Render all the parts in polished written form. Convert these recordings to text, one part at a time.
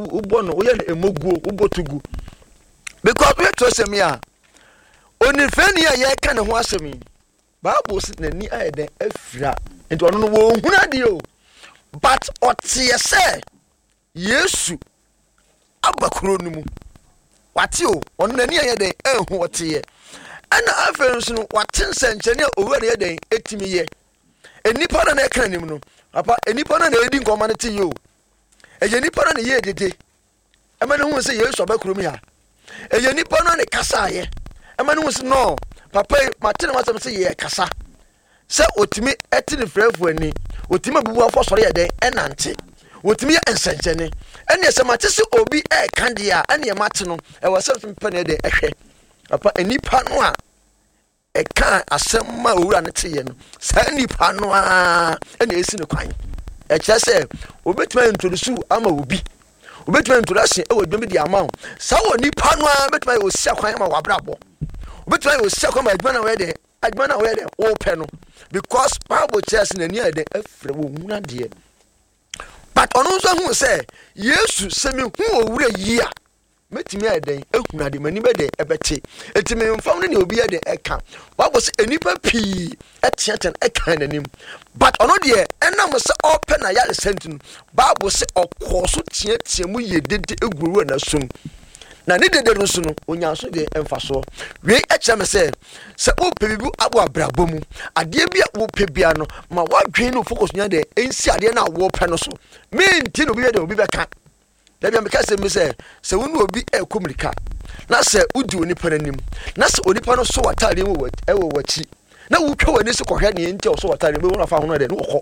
ubono uye emoguo ubotugu because we to say me a onifani a ye ka ne ho asemi Bible sit nani ayede afira enti ono no wo huna de o but otie say Yesu abakuro no mu wate o ono nani ayede ehu otie ana afen no wate nsenchene owura ne yeden etimi ye enipa na na ka nim no papa enipa na na edi nkoma ne te yo eye nipa na ne ye dede ema ne hu se Yesu abakuro mu ya eye nipa na ne kasa ye ema ne hu se no papa matene wasem se ye kasa se otimi etini frɛfo ani otimi bubu afɔ sɔre ye den enante otimi ye ensenchene ene se mate se obi e kande a ene mate no e wase mpa ne den ehwe papa enipa no a e kan asɛm ma owura ne te ye no sa enipa no a ene esi ne kwan e kyerɛ sɛ obetuma introduce ama obi obetuma introduction e wodwom di ama sa wo nipa no a betuma o sia kwan ma wabrabo obetuma o sia kwan ma adwuma na we de o pɛ no because Bible says na ni ade afre wo huna de but ono nso hu say Yesu se me hu owura yi a metimi ade ehuna de mani be de ebete etimi mfam ne obi ade eka Bible say enipa pii etiaten eka nanim but ono de enam se open na yale sentin Bible say okoso tie mu yedede eguru na sum na ne dede no so no onya so de emfaso we eche me se o pebibu abo abrabo mu ade bia wo pebia no ma wadwen no focus nya de ensi ade na wo pe no so me nti no bi de obi beka da bia me ka se me se wonu obi ekomirika na se udi oni pananim na se oni pano so watare wo ewo wachi na wo twa wani se kohwe ne nti o so watare be wona fa hono de no kɔ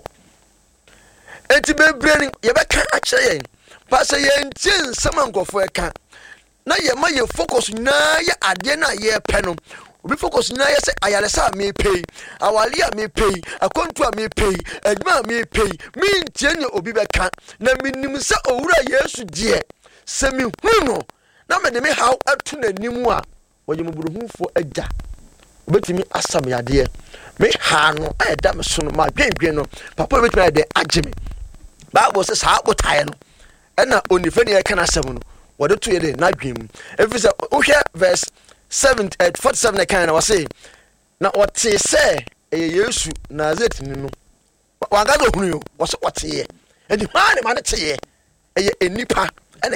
enti bebre ye beka a kire yen pa se ye nti nsama nkofo eka na ye ma ye focus na ye ade na ye pe no obi focus na ye se ayaresa me pay awali a me pay akontu a me pay adwuma me pay me ntie ne obi beka na minim se owura Yesu die se mi hu no na me de me haw atu na nimu a woje muburuhufo agya obetimi asam yade me ha no ayeda me so no ma dwendwen no papa obetimi ayede agye me Bible se sa abotae no na onifani e kana asam no wode to yede na dwem efisa ohwe verse 47 kind na say na ote say Yesu Nazareth ni no wanga do hunu yo wo so ote ye edi hwa ne ma ne te ye enipa